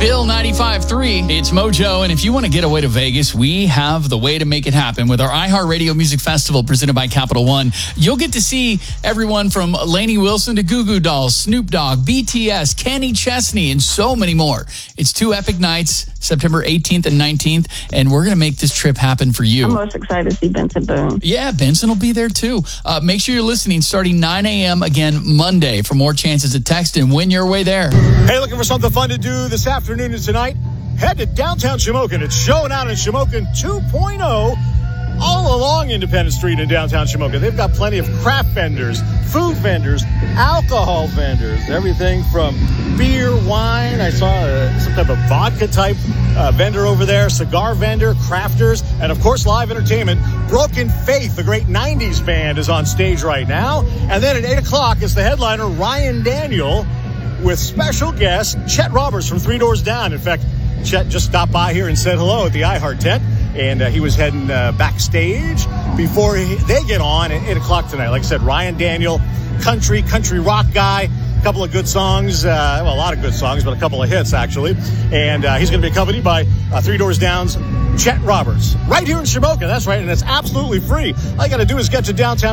Bill 95.3, it's Mojo, and if you want to get away to Vegas, we have the way to make it happen with our iHeartRadio Music Festival presented by Capital One. You'll get to see everyone from Lainey Wilson to Goo Goo Dolls, Snoop Dogg, BTS, Kenny Chesney, and so many more. It's 2 epic nights, September 18th and 19th, and we're going to make this trip happen for you. I'm most excited to see Benson Boone. Yeah, Benson will be there too. Make sure you're listening starting 9 a.m. again Monday for more chances to text and win your way there. Hey, looking for something fun to do this afternoon and tonight? Head to downtown Shamokin. It's Showing Out in Shamokin 2.0 all along Independence Street in downtown Shamokin. They've got plenty of craft vendors, food vendors, alcohol vendors, everything from beer, wine. I saw some type of vodka type vendor over there, cigar vendor, crafters, and of course live entertainment. Broken Faith, the great 90s band, is on stage right now. And then at 8 o'clock is the headliner, Ryan Daniel, with special guest Chet Roberts from Three Doors Down. In fact, Chet just stopped by here and said hello at the iHeart tent, and he was heading backstage before they get on at 8 o'clock tonight. Like I said, Ryan Daniel, country rock guy, a couple of good songs, a lot of good songs, but a couple of hits actually. And he's going to be accompanied by Three Doors Down's Chet Roberts right here in Shamokin. That's right, and it's absolutely free. All you got to do is get to downtown